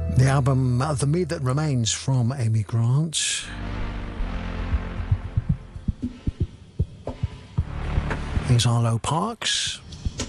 The album The Me That Remains from Amy Grant. Here's Arlo Parks.